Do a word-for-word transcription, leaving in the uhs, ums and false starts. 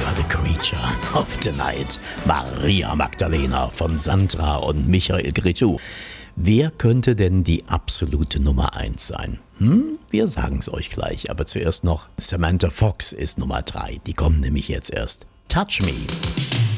the Creature of the Night. Maria Magdalena von Sandra und Michael Cretu. Wer könnte denn die absolute Nummer eins sein? Hm, wir sagen es euch gleich, aber zuerst noch Samantha Fox ist Nummer drei. Die kommt nämlich jetzt erst. Touch Me.